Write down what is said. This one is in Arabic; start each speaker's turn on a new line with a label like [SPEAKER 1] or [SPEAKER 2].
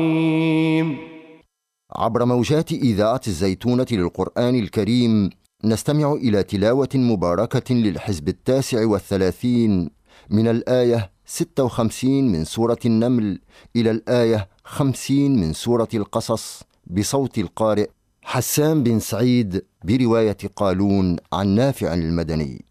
[SPEAKER 1] عبر موجات إذاعة الزيتونة للقرآن الكريم نستمع إلى تلاوة مباركة للحزب 39 من الآية 56 من سورة النمل إلى الآية 50 من سورة القصص بصوت القارئ حسان بن سعيد برواية قالون عن نافع المدني.